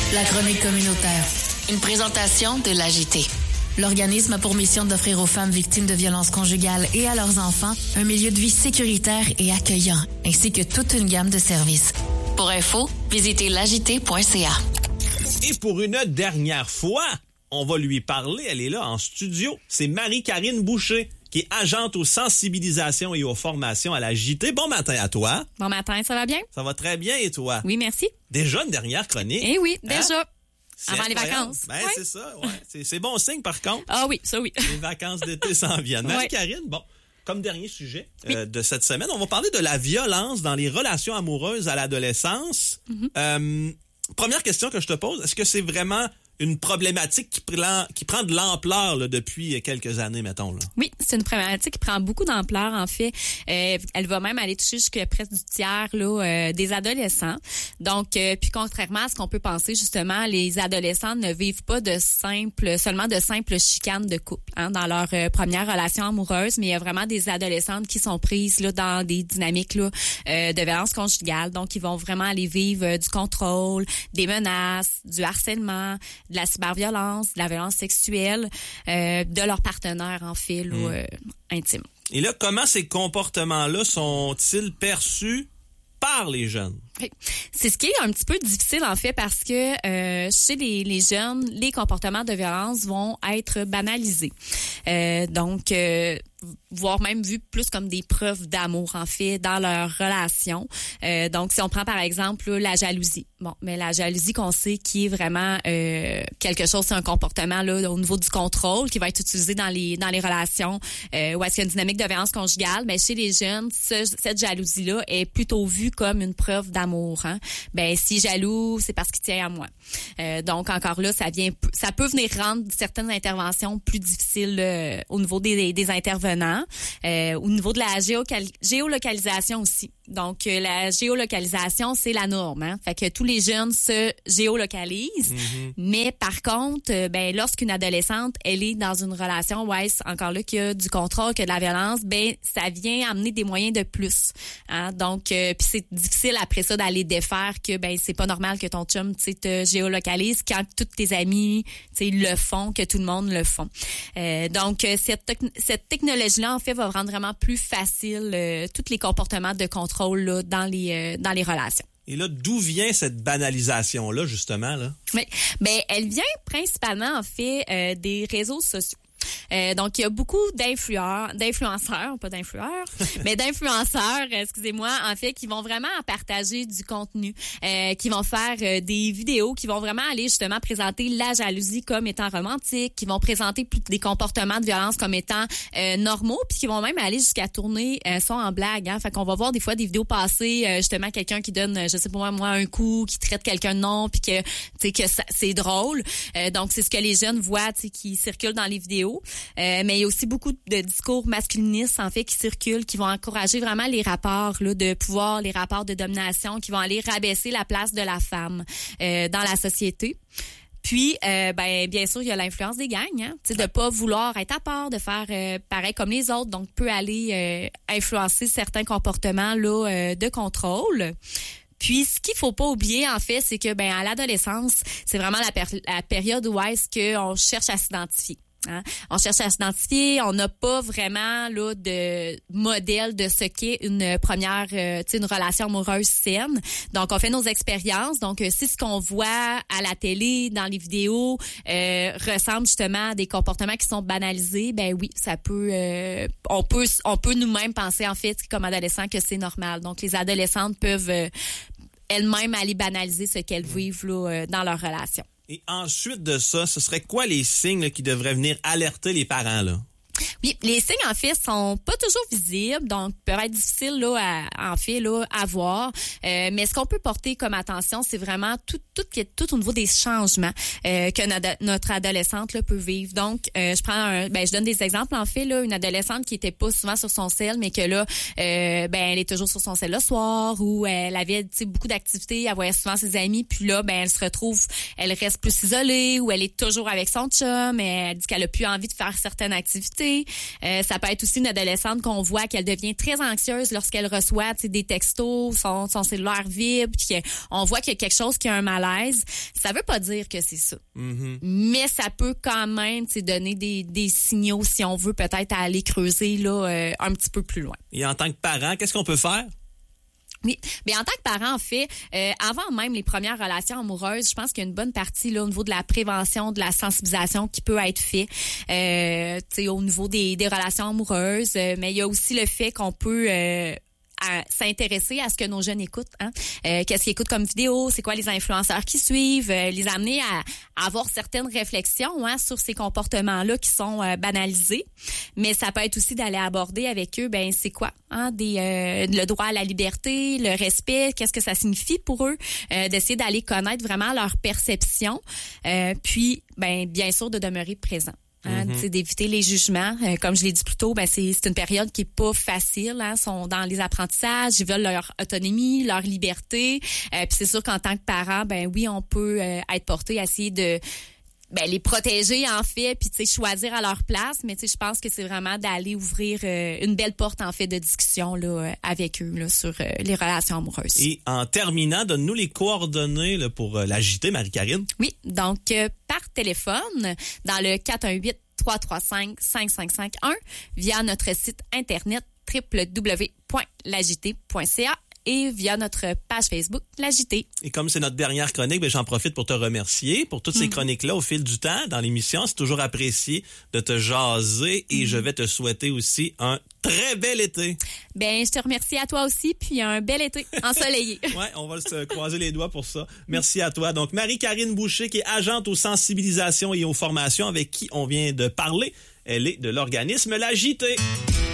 La chronique communautaire. Une présentation de l'AJT. L'organisme a pour mission d'offrir aux femmes victimes de violences conjugales et à leurs enfants un milieu de vie sécuritaire et accueillant, ainsi que toute une gamme de services. Pour info, visitez l'ajt.ca. Et pour une dernière fois, on va lui parler. Elle est là en studio. C'est Marie-Karine Boucher, qui est agente aux sensibilisations et aux formations à la JT. Bon matin à toi. Bon matin, ça va bien? Ça va très bien et toi? Oui, merci. Déjà une dernière chronique? Eh oui, déjà. C'est avant incroyable. les vacances. Ben, ouais. c'est ça, ouais. C'est bon signe, par contre. Ah oui, ça oui. Les vacances d'été s'en viennent. Marie-Karine, bon, comme dernier sujet de cette semaine, on va parler de la violence dans les relations amoureuses à l'adolescence. Mm-hmm. Première question que je te pose, est-ce que c'est vraiment une problématique qui prend de l'ampleur là, depuis quelques années, mettons? Là? Oui, c'est une problématique qui prend beaucoup d'ampleur, en fait. Elle va même aller toucher jusqu'à presque du tiers là, des adolescents. Donc, puis contrairement à ce qu'on peut penser, justement, les adolescents ne vivent pas seulement de simples chicanes de couple dans leur première relation amoureuse, mais il y a vraiment des adolescentes qui sont prises là, dans des dynamiques là, de violence conjugale. Donc, ils vont vraiment aller vivre du contrôle, des menaces, du harcèlement, de la cyberviolence, de la violence sexuelle de leur partenaire, en fait, là, intime. Et là, comment ces comportements-là sont-ils perçus par les jeunes? C'est ce qui est un petit peu difficile, en fait, parce que chez les jeunes, les comportements de violence vont être banalisés. Donc, voire même vu plus comme des preuves d'amour, en fait, dans leur relation. Donc, si on prend, par exemple, là, la jalousie. Bon, mais la jalousie qu'on sait qui est vraiment quelque chose, c'est un comportement là au niveau du contrôle qui va être utilisé dans les relations où est-ce qu'il y a une dynamique de violence conjugale. Mais chez les jeunes, cette jalousie-là est plutôt vue comme une preuve d'amour. Hein? Ben, s'il est jaloux, c'est parce qu'il tient à moi. Donc, encore là, ça peut venir rendre certaines interventions plus difficiles au niveau des intervenants, au niveau de la géolocalisation aussi. Donc, la géolocalisation, c'est la norme. Hein? Fait que tous les jeunes se géolocalisent. Mm-hmm. Mais par contre, ben, lorsqu'une adolescente, elle est dans une relation où est-ce encore là qu'il y a du contrôle, qu'il y a de la violence, ben, ça vient amener des moyens de plus. Hein? Donc, puis c'est difficile après ça d'aller défaire que, ben, c'est pas normal que ton chum, tu sais, te géolocalise quand tous tes amis, tu sais, le font, que tout le monde le font. Donc, cette technologie-là, en fait, va rendre vraiment plus facile tous les comportements de contrôle là, dans les relations. Et là, d'où vient cette banalisation-là, justement? Là? Oui, ben, elle vient principalement, en fait, des réseaux sociaux. Donc, il y a beaucoup d'influenceurs, pas d'influeurs, mais d'influenceurs, excusez-moi, en fait, qui vont vraiment partager du contenu, qui vont faire des vidéos, qui vont vraiment aller justement présenter la jalousie comme étant romantique, qui vont présenter des comportements de violence comme étant normaux, puis qui vont même aller jusqu'à tourner ça en blague. Hein. Fait qu'on va voir des fois des vidéos passer, justement, quelqu'un qui donne, je sais pas moi, un coup, qui traite quelqu'un de nom, puis que, tu sais, que c'est drôle. Donc, c'est ce que les jeunes voient, tu sais, qui circulent dans les vidéos. Mais il y a aussi beaucoup de discours masculinistes, en fait, qui circulent, qui vont encourager vraiment les rapports là, de pouvoir, les rapports de domination, qui vont aller rabaisser la place de la femme dans la société. Puis, ben, bien sûr, il y a l'influence des gangs, hein, tu sais, de pas vouloir être à part, de faire pareil comme les autres, donc peut aller influencer certains comportements là de contrôle. Puis, ce qu'il faut pas oublier, en fait, c'est que, ben, à l'adolescence, c'est vraiment la période où est-ce qu'on cherche à s'identifier. Hein? On cherche à s'identifier, on n'a pas vraiment là de modèle de ce qu'est une première, une relation amoureuse saine. Donc, on fait nos expériences. Donc, si ce qu'on voit à la télé, dans les vidéos, ressemble justement à des comportements qui sont banalisés, ben oui, ça peut, on peut nous-mêmes penser en fait comme adolescents que c'est normal. Donc, les adolescentes peuvent elles-mêmes aller banaliser ce qu'elles vivent là, dans leur relation. Et ensuite de ça, ce serait quoi les signes là, qui devraient venir alerter les parents, là? Oui, les signes, en fait, sont pas toujours visibles, donc peuvent être difficiles là, à voir. Mais ce qu'on peut porter comme attention, c'est vraiment tout au niveau des changements que notre adolescente là, peut vivre. Donc, je donne des exemples, en fait, là, une adolescente qui était pas souvent sur son cell, mais que là, elle est toujours sur son cell le soir, ou elle avait beaucoup d'activités, elle voyait souvent ses amis, puis là, elle reste plus isolée, ou elle est toujours avec son chum, elle dit qu'elle a plus envie de faire certaines activités. Ça peut être aussi une adolescente qu'on voit qu'elle devient très anxieuse lorsqu'elle reçoit des textos, son cellulaire vibre, puis on voit qu'il y a quelque chose qui a un malaise. Ça veut pas dire que c'est ça. Mais ça peut quand même donner des signaux, si on veut peut-être aller creuser là, un petit peu plus loin. Et en tant que parent, qu'est-ce qu'on peut faire? Oui, mais en tant que parent, en fait, avant même les premières relations amoureuses, je pense qu'il y a une bonne partie là au niveau de la prévention, de la sensibilisation qui peut être fait, au niveau des relations amoureuses. Mais il y a aussi le fait qu'on peut à s'intéresser à ce que nos jeunes écoutent. Qu'est-ce qu'ils écoutent comme vidéo, c'est quoi les influenceurs qui suivent, les amener à avoir certaines réflexions sur ces comportements-là qui sont banalisés. Mais ça peut être aussi d'aller aborder avec eux, c'est quoi le droit à la liberté, le respect, qu'est-ce que ça signifie pour eux, d'essayer d'aller connaître vraiment leur perception, puis bien sûr de demeurer présent. D'éviter les jugements. Comme je l'ai dit plus tôt, c'est une période qui est pas facile. Ils sont dans les apprentissages, ils veulent leur autonomie, leur liberté. Puis c'est sûr qu'en tant que parent, oui, on peut être porté à essayer de les protéger en fait, puis choisir à leur place. Mais je pense que c'est vraiment d'aller ouvrir une belle porte en fait de discussion là avec eux là sur les relations amoureuses. Et en terminant, donne-nous les coordonnées là, pour l'agiter, Marie-Karine. Oui, donc par téléphone dans le 418-335-5551 via notre site internet www.lagité.ca et via notre page Facebook, l'Agité. Et comme c'est notre dernière chronique, j'en profite pour te remercier pour toutes ces chroniques-là au fil du temps dans l'émission. C'est toujours apprécié de te jaser et je vais te souhaiter aussi un très bel été. Je te remercie à toi aussi, puis un bel été ensoleillé. Oui, on va se croiser les doigts pour ça. Merci à toi. Donc, Marie-Karine Boucher, qui est agente aux sensibilisations et aux formations avec qui on vient de parler. Elle est de l'organisme L'Agité.